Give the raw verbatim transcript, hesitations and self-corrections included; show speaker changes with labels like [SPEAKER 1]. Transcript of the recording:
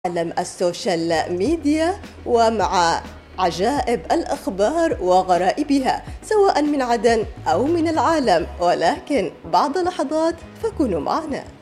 [SPEAKER 1] عالم السوشيال ميديا ومع عجائب الأخبار وغرائبها سواء من عدن أو من العالم، ولكن بعد لحظات فكونوا معنا.